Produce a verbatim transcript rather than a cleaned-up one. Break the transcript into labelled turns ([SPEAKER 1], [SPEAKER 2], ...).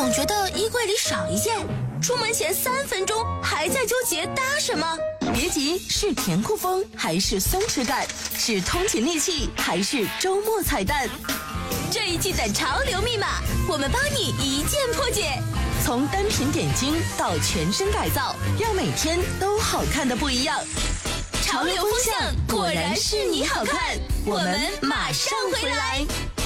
[SPEAKER 1] 总觉得衣柜里少一件，出门前三分钟还在纠结搭什么。
[SPEAKER 2] 别急，是甜酷风还是松弛感？是通勤利器还是周末彩蛋？
[SPEAKER 1] 这一季的潮流密码，我们帮你一键破解。
[SPEAKER 2] 从单品点睛到全身改造，让每天都好看的不一样。
[SPEAKER 1] 潮流风向果然是你好看，我们马上回来。